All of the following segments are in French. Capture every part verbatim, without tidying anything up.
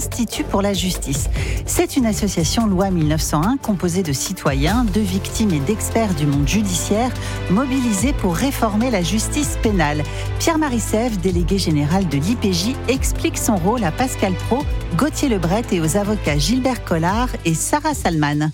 l'Institut pour la justice. C'est une association loi mille neuf cent un composée de citoyens, de victimes et d'experts du monde judiciaire mobilisés pour réformer la justice pénale. Pierre-Marie Sèvres, délégué général de l'I P J, explique son rôle à Pascal Praud, Gauthier Lebret et aux avocats Gilbert Collard et Sarah Salman.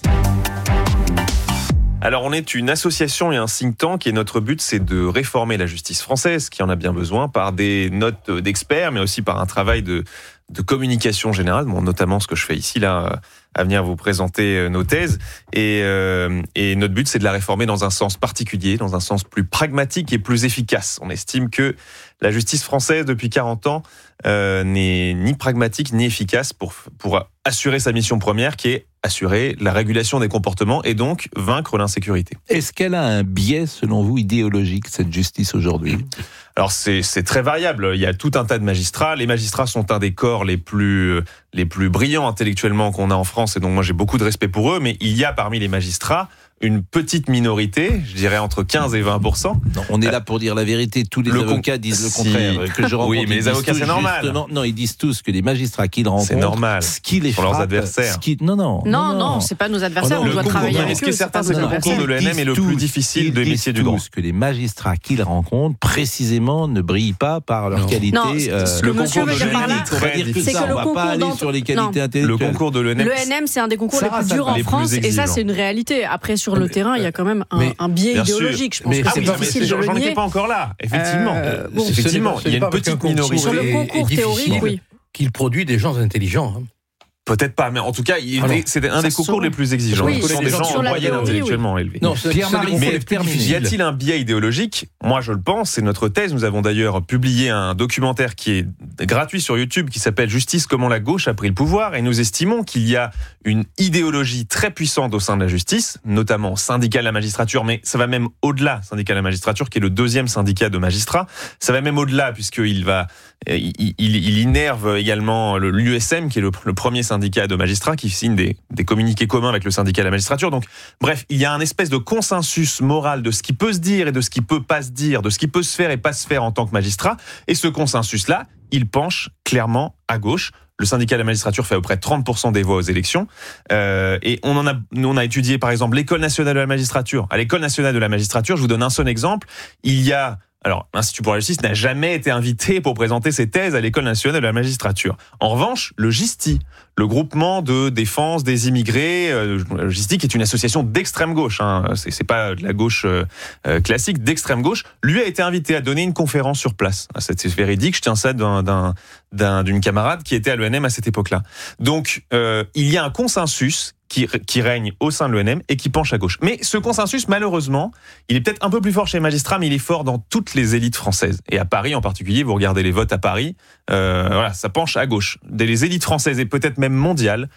Alors on est une association et un think tank et notre but c'est de réformer la justice française, qui en a bien besoin, par des notes d'experts mais aussi par un travail de, de communication générale, bon, notamment ce que je fais ici là, à venir vous présenter nos thèses. Et, euh, et notre but c'est de la réformer dans un sens particulier, dans un sens plus pragmatique et plus efficace. On estime que la justice française depuis quarante ans euh, n'est ni pragmatique ni efficace pour, pour assurer sa mission première qui est assurer la régulation des comportements et donc vaincre l'insécurité. Est-ce qu'elle a un biais, selon vous, idéologique, cette justice aujourd'hui ? Alors c'est, c'est très variable. Il y a tout un tas de magistrats. Les magistrats sont un des corps les plus, les plus brillants intellectuellement qu'on a en France et donc moi j'ai beaucoup de respect pour eux, mais il y a parmi les magistrats une petite minorité, je dirais entre quinze et vingt pour cent. Non, on est là pour dire la vérité. Tous les le avocats con... disent le si... contraire. Que je rencontre, oui, mais les avocats, c'est normal. Non, ils disent tous que les magistrats qu'ils rencontrent, c'est normal. Ce qui les pour frappe, leurs adversaires. Qui... Non, non, non, non, non, c'est pas nos adversaires. Oh non, on doit travailler avec eux. Ce qui est certain, c'est que le concours de l'E N M est le plus difficile des métiers du droit. Que les magistrats qu'ils rencontrent, précisément, ne brillent pas par leur non. qualité. Non, euh, le concours de l'E N M est très difficile. On va pas aller sur les qualités intellectuelles. Le concours de l'E N M, l'E N M, c'est un des concours les plus durs en France, et ça, c'est une réalité. Après, sur le terrain, il y a quand même un biais idéologique. Je pense que c'est difficile de le nier. J'en étais pas encore là. Effectivement, effectivement, il y a une petite minorité. Sur le concours théorique, oui. Qu'il produit des gens intelligents. Peut-être pas, mais en tout cas, il Alors, est, c'est un des concours les plus exigeants. Oui, Ce sont des gens en moyenne intellectuellement oui. élevés. Non, c'est, Pierre-Marie, mais y a-t-il un biais idéologique ? Moi, je le pense. C'est notre thèse. Nous avons d'ailleurs publié un documentaire qui est gratuit sur YouTube qui s'appelle « Justice, comment la gauche a pris le pouvoir ». Et nous estimons qu'il y a une idéologie très puissante au sein de la justice, notamment syndicat de la magistrature, mais ça va même au-delà, syndicat de la magistrature, qui est le deuxième syndicat de magistrats. Ça va même au-delà, puisqu'il va, il, il, il innerve également le, l'U S M, qui est le, le premier syndicat de magistrats, qui signe des, des communiqués communs avec le syndicat de la magistrature. Donc, bref, il y a un espèce de consensus moral de ce qui peut se dire et de ce qui peut pas se dire, de ce qui peut se faire et pas se faire en tant que magistrat. Et ce consensus-là, il penche clairement à gauche. Le syndicat de la magistrature fait à peu près trente pour cent des voix aux élections. Euh, et on en a, nous, on a étudié, par exemple, l'École nationale de la magistrature. À l'École nationale de la magistrature, je vous donne un seul exemple. Il y a Alors, l'Institut pour la justice n'a jamais été invité pour présenter ses thèses à l'École nationale de la magistrature. En revanche, le GISTI, le groupement de défense des immigrés, euh, le GISTI qui est une association d'extrême gauche, hein, c'est, c'est pas de la gauche euh, classique, d'extrême gauche, lui a été invité à donner une conférence sur place. C'est véridique, je tiens ça d'un, d'un, d'un, d'une camarade qui était à l'E N M à cette époque-là. Donc, euh, il y a un consensus Qui, qui règne au sein de l'E N M et qui penche à gauche. Mais ce consensus, malheureusement, il est peut-être un peu plus fort chez les magistrats, mais il est fort dans toutes les élites françaises. Et à Paris en particulier, vous regardez les votes à Paris, euh, voilà, ça penche à gauche. Des les élites françaises et peut-être même mondiales,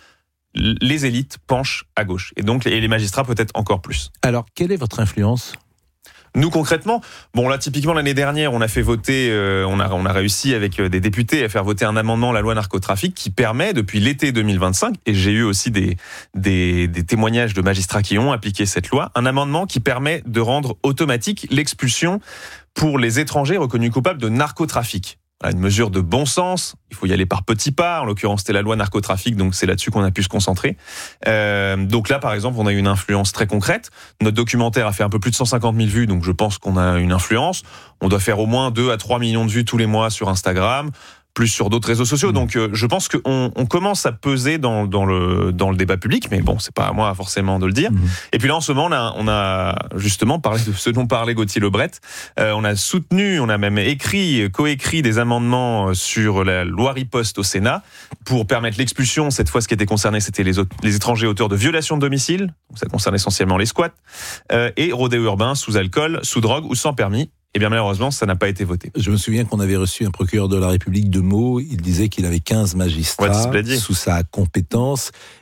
les élites penchent à gauche. Et donc, et les magistrats peut-être encore plus. Alors, quelle est votre influence ? Nous concrètement, bon là typiquement l'année dernière, on a fait voter, euh, on a on a réussi avec des députés à faire voter un amendement à la loi narcotrafic qui permet depuis l'été deux mille vingt-cinq, et j'ai eu aussi des des des témoignages de magistrats qui ont appliqué cette loi, un amendement qui permet de rendre automatique l'expulsion pour les étrangers reconnus coupables de narcotrafic. Une mesure de bon sens, il faut y aller par petits pas, en l'occurrence c'était la loi narcotrafic, donc c'est là-dessus qu'on a pu se concentrer. Euh, donc là par exemple on a eu une influence très concrète, notre documentaire a fait un peu plus de cent cinquante mille vues, donc je pense qu'on a une influence, on doit faire au moins deux à trois millions de vues tous les mois sur Instagram, plus sur d'autres réseaux sociaux, donc euh, je pense qu'on on commence à peser dans, dans, le, dans le débat public, mais bon, c'est pas à moi forcément de le dire. Mmh. Et puis là, en ce moment, on a, on a justement parlé de ce dont parlait Gauthier Lebret, euh, on a soutenu, on a même écrit, coécrit des amendements sur la loi riposte au Sénat pour permettre l'expulsion. Cette fois, ce qui était concerné, c'était les, autres, les étrangers auteurs de violations de domicile, donc ça concerne essentiellement les squats, euh, et rodéo urbain sous alcool, sous drogue ou sans permis. Eh bien, malheureusement, ça n'a pas été voté. Je me souviens qu'on avait reçu un procureur de la République de Meaux. Il disait qu'il avait quinze magistrats ouais, sous sa compétence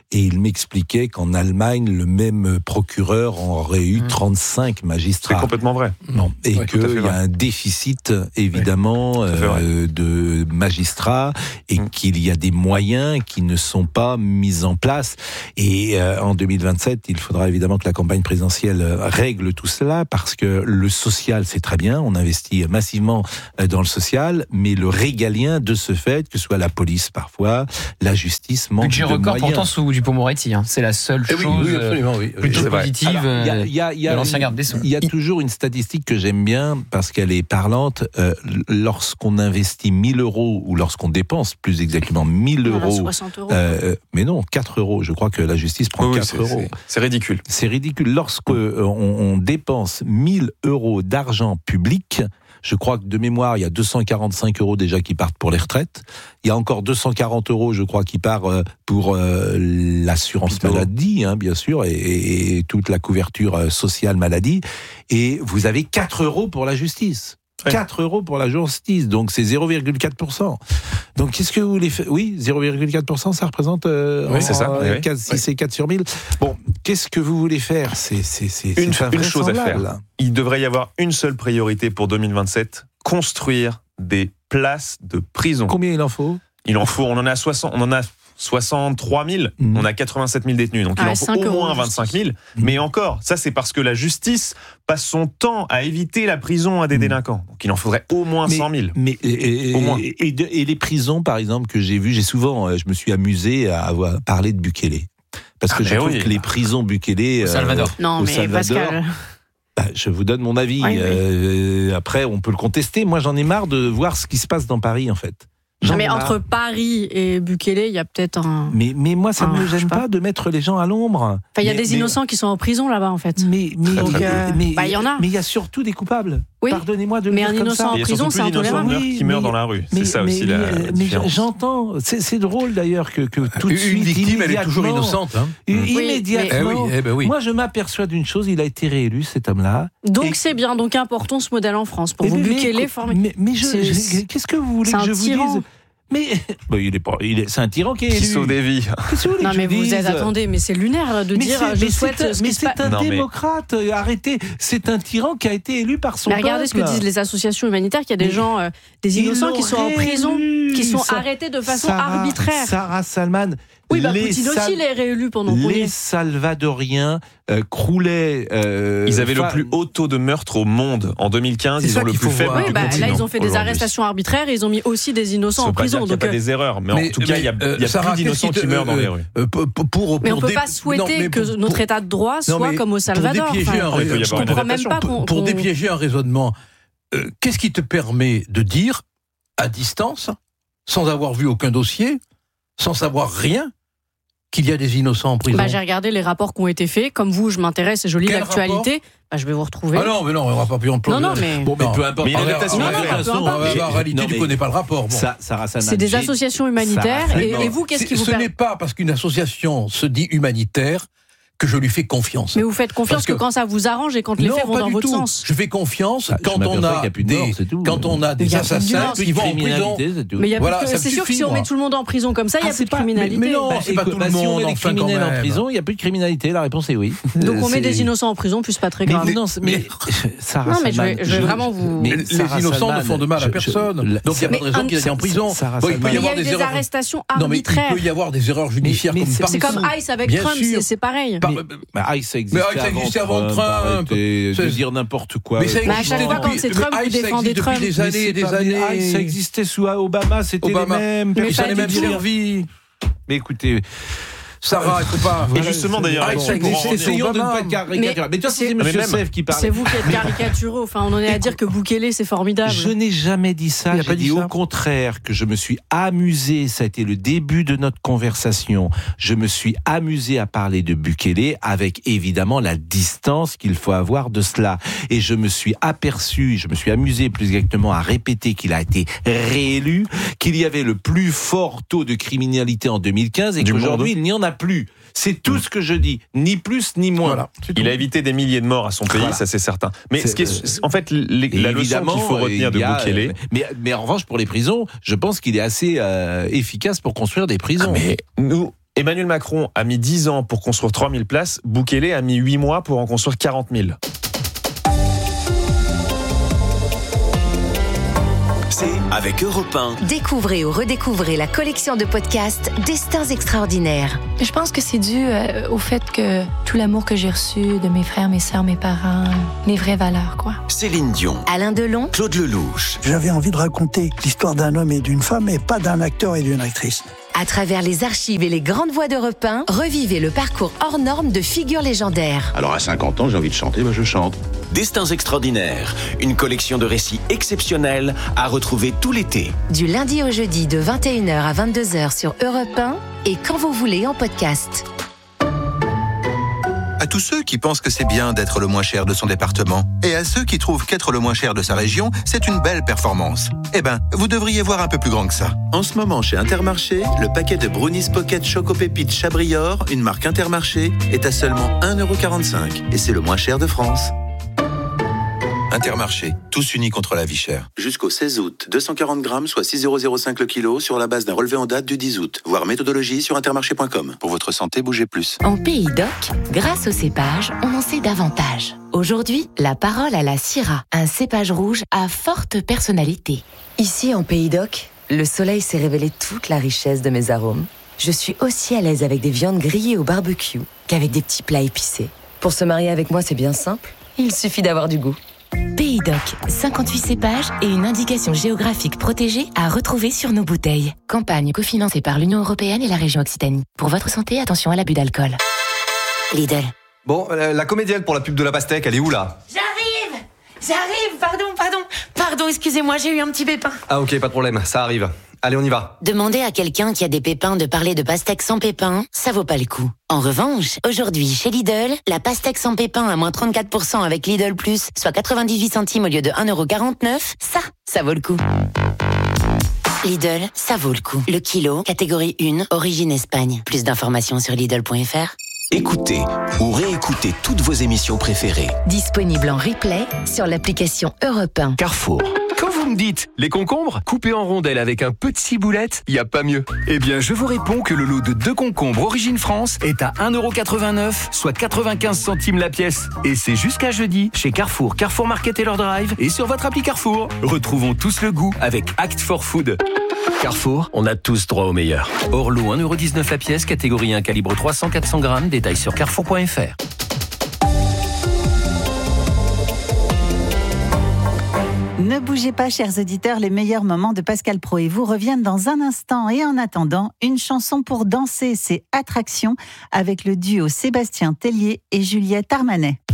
Et il m'expliquait qu'en Allemagne, le même procureur aurait eu trente-cinq magistrats. C'est complètement vrai. Non. Et ouais, qu'il y a un déficit, évidemment, ouais, euh, de magistrats et mmh. qu'il y a des moyens qui ne sont pas mis en place. Et euh, en deux mille vingt-sept, il faudra évidemment que la campagne présidentielle règle tout cela, parce que le social, c'est très bien, on investit massivement dans le social, mais le régalien de ce fait, que ce soit la police parfois, la justice, manque budget de record moyens. Pourtant sous Dupond-Moretti, hein. C'est la seule eh chose oui, oui, absolument, oui. plutôt positive Alors, y a, y a, y a, de l'ancien garde des Sceaux. Il y a toujours une statistique que j'aime bien, parce qu'elle est parlante. Euh, lorsqu'on investit mille euros, ou lorsqu'on dépense plus exactement mille euros, soixante euros. Euh, mais non, quatre euros, je crois que la justice prend oui, quatre c'est, euros. C'est, c'est ridicule. C'est ridicule. Lorsqu'on euh, on dépense mille euros d'argent public, je crois que de mémoire, il y a deux cent quarante-cinq euros déjà qui partent pour les retraites. Il y a encore deux cent quarante euros, je crois, qui partent pour euh, l'assurance Plutôt. maladie, hein, bien sûr, et, et, et toute la couverture sociale maladie. Et vous avez quatre euros pour la justice. Ouais. quatre euros pour la justice, donc c'est zéro virgule quatre pour cent. Donc qu'est-ce que vous voulez faire ? Oui, zéro virgule quatre pour cent, ça représente euh, oui, c'est ça. Euh, oui, quatre, si oui. c'est quatre sur mille. Bon, qu'est-ce que vous voulez faire ? C'est, c'est, c'est, une, c'est une chose à faire. Il devrait y avoir une seule priorité pour deux mille vingt-sept, construire des places de prison. Combien il en faut ? Il en faut, on en a soixante, on en a soixante-trois mille, mmh. on a quatre-vingt-sept mille détenus, donc ah, il en faut au moins vingt-cinq mille. Mmh. Mais encore, ça c'est parce que la justice passe son temps à éviter la prison à des mmh. délinquants. Donc il en faudrait au moins mais, cent mille. Mais et, au moins. Et, de, et les prisons, par exemple, que j'ai vues, j'ai souvent, je me suis amusé à avoir parlé de Bukele. Parce que ah, je trouve oui. que les prisons Bukele... Au Salvador. Euh, non, au mais Salvador, Pascal... Bah, je vous donne mon avis. Oui, oui. Euh, après, on peut le contester. Moi, j'en ai marre de voir ce qui se passe dans Paris, en fait. Non, mais entre Paris et Bukele, il y a peut-être un... Mais, mais moi, ça ne me gêne pas. pas de mettre les gens à l'ombre. Enfin, il y a mais, des mais... innocents qui sont en prison là-bas, en fait. Mais il Donc, euh, bah, y en a. Mais il y a surtout des coupables. Oui. Pardonnez-moi de le mais dire un comme innocent ça. en prison, c'est intolérable. Oui, qui meurt dans la rue. Mais, c'est ça mais, aussi mais, la, la différence. Mais j'entends. C'est, c'est drôle d'ailleurs que, que tout de suite, une victime, elle est toujours innocente. Hein. Immédiatement. Oui, eh ben oui. Moi, je m'aperçois d'une chose. Il a été réélu, cet homme-là. Donc et... c'est bien. Donc importons ce modèle en France pour et vous Bukele former. Mais, mais je, je, qu'est-ce que vous voulez que je vous dise ? Mais bah, il est pas, il est, c'est un tyran qui est élu. Qui sauve des vies. Que non mais vous dise êtes, attendez, mais c'est lunaire de mais dire c'est, je mais souhaite. C'est, ce mais qui c'est pa... un non, démocrate. Mais... Arrêtez, c'est un tyran qui a été élu par son mais regardez peuple. ce que disent les associations humanitaires, qu'il y a des mais gens, euh, des innocents qui sont en prison, qui sont ça, arrêtés de façon Sarah, arbitraire. Sarah Salman. Oui, bah Poutine Sal... aussi l'est réélu pendant qu'on y est. Les Salvadoriens euh, croulaient. Euh, ils avaient fa... le plus haut taux de meurtre au monde. En deux mille quinze, ils ont le plus faible. Oui, bah, là, ils ont fait des arrestations arbitraires et ils ont mis aussi des innocents en prison. Il n'y a pas des erreurs, mais, mais en tout cas, il y a, euh, y a Sarah, plus d'innocents qui meurent dans les rues. Euh, pour, pour, pour mais on ne peut dé... pas souhaiter non, que pour, notre pour... état de droit soit non, comme au Salvador. Pour dépiéger enfin, un, raisonnement, je comprends même pas qu'on, pour qu'on... dépiéger un raisonnement, euh, qu'est-ce qui te permet de dire, à distance, sans avoir vu aucun dossier, sans savoir rien, qu'il y a des innocents en prison? Bah, j'ai regardé les rapports qui ont été faits. Comme vous, je m'intéresse et je lis Quel l'actualité. Bah, je vais vous retrouver. Ah non, mais non, on va pas plus en Non, non, mais. Bon, mais peu importe. Mais il y a une adaptation. En réalité, tu connais pas le rapport. Bon. Ça, Sarah Salman, c'est des associations humanitaires. Et, et vous, qu'est-ce qui vous Ce n'est pas parce qu'une association se dit humanitaire que je lui fais confiance. Mais vous faites confiance que, que quand ça vous arrange et quand les non, faits vont dans votre tout. sens. Je fais confiance ah, quand, on a des, des, mort, quand on a des assassins qui vont en prison. Mais y a voilà, plus, c'est sûr que si on met tout le monde en prison comme ça, il n'y a plus de criminalité. Mais non, c'est pas tout le monde. Si on met des criminels en prison, il n'y a plus de criminalité. La réponse est oui. Donc on met des innocents en prison, puis c'est pas très grave. Non, mais Sarah Non, mais je vais vraiment vous. Les innocents ne font de mal à personne. Donc il n'y a pas de raison qu'ils aient en prison. Il peut y avoir des arrestations arbitraires. Il peut y avoir des erreurs judiciaires comme partout. C'est comme Ice avec Trump, c'est pareil. Ice, ça existe avant Trump. De dire n'importe quoi. Mais ça à chaque fois quand c'est Trump, vous défendez Trump. Depuis des années et des années. Ça existait sous Obama, c'était les mêmes. Ils s'en est même servi. Mais écoutez... Sarah, il faut pas. Et justement, d'ailleurs, ah, essayons de ne pas être caricatural. Mais, mais c'est Monsieur Seff qui parle. C'est vous qui êtes caricatureux. Enfin, on en est à dire que Bukele, c'est formidable. Je n'ai jamais dit ça. J'ai dit, dit au contraire que je me suis amusé. Ça a été le début de notre conversation. Je me suis amusé à parler de Bukele avec évidemment la distance qu'il faut avoir de cela. Et je me suis aperçu, je me suis amusé plus exactement à répéter qu'il a été réélu, qu'il y avait le plus fort taux de criminalité en deux mille quinze et qu'aujourd'hui, il n'y en a plus. C'est tout ce que je dis, ni plus ni moins. Voilà, il a évité des milliers de morts à son pays, voilà. Ça c'est certain. Mais c'est, ce qui est, en fait, les, la leçon qu'il faut retenir de Bukele. Mais, mais en revanche, pour les prisons, je pense qu'il est assez euh, efficace pour construire des prisons. Ah, mais nous. Emmanuel Macron a mis dix ans pour construire trois mille places, Bukele a mis huit mois pour en construire quarante mille. Avec Europe un. Découvrez ou redécouvrez la collection de podcasts Destins extraordinaires. Je pense que c'est dû euh, au fait que tout l'amour que j'ai reçu de mes frères, mes sœurs, mes parents, les vraies valeurs, quoi. Céline Dion. Alain Delon. Claude Lelouch. J'avais envie de raconter l'histoire d'un homme et d'une femme, et pas d'un acteur et d'une actrice. À travers les archives et les grandes voix d'Europe un, revivez le parcours hors norme de figures légendaires. Alors à cinquante ans, j'ai envie de chanter, ben je chante. Destins extraordinaires, une collection de récits exceptionnels à retrouver tout l'été. Du lundi au jeudi de vingt et une heures à vingt-deux heures sur Europe un et quand vous voulez en podcast. À tous ceux qui pensent que c'est bien d'être le moins cher de son département, et à ceux qui trouvent qu'être le moins cher de sa région, c'est une belle performance. Eh ben, vous devriez voir un peu plus grand que ça. En ce moment, chez Intermarché, le paquet de Brownies Pocket Choco Pépite Chabrior, une marque Intermarché, est à seulement un euro quarante-cinq. Et c'est le moins cher de France. Intermarché, tous unis contre la vie chère. Jusqu'au seize août, deux cent quarante grammes, soit six euros zéro cinq le kilo, sur la base d'un relevé en date du dix août. Voir méthodologie sur intermarché point com. Pour votre santé, bougez plus. En Pays d'Oc, grâce au cépage, on en sait davantage. Aujourd'hui, la parole à la Syrah, un cépage rouge à forte personnalité. Ici, en Pays d'Oc, le soleil s'est révélé toute la richesse de mes arômes. Je suis aussi à l'aise avec des viandes grillées au barbecue qu'avec des petits plats épicés. Pour se marier avec moi, c'est bien simple. Il suffit d'avoir du goût. Pays d'Oc, cinquante-huit cépages et une indication géographique protégée à retrouver sur nos bouteilles. Campagne cofinancée par l'Union européenne et la région Occitanie. Pour votre santé, attention à l'abus d'alcool. Lidl. Bon, euh, la comédienne pour la pub de la pastèque, elle est où là ? J'arrive J'arrive, pardon, pardon. Pardon, excusez-moi, j'ai eu un petit pépin. Ah ok, pas de problème, ça arrive. Allez, on y va. Demander à quelqu'un qui a des pépins de parler de pastèque sans pépins, ça vaut pas le coup. En revanche, aujourd'hui, chez Lidl, la pastèque sans pépins à moins trente-quatre pour cent avec Lidl Plus, soit quatre-vingt-dix-huit centimes au lieu de un euro quarante-neuf, ça, ça vaut le coup. Lidl, ça vaut le coup. Le kilo, catégorie un, origine Espagne. Plus d'informations sur Lidl point F R. Écoutez ou réécoutez toutes vos émissions préférées. Disponible en replay sur l'application Europe un. Carrefour. Quand vous me dites les concombres coupés en rondelles avec un petit ciboulette, il n'y a pas mieux. Eh bien, je vous réponds que le lot de deux concombres Origine France est à un euro quatre-vingt-neuf, soit quatre-vingt-quinze centimes la pièce. Et c'est jusqu'à jeudi chez Carrefour, Carrefour Market et leur drive et sur votre appli Carrefour. Retrouvons tous le goût avec Act for Food. Carrefour, on a tous droit au meilleur. Hors lot un euro dix-neuf la pièce, catégorie un, calibre trois cents à quatre cents grammes, détail sur carrefour point F R. Ne bougez pas, chers auditeurs, les meilleurs moments de Pascal Praud et vous reviennent dans un instant. Et en attendant, une chanson pour danser, c'est Attraction, avec le duo Sébastien Tellier et Juliette Armanet.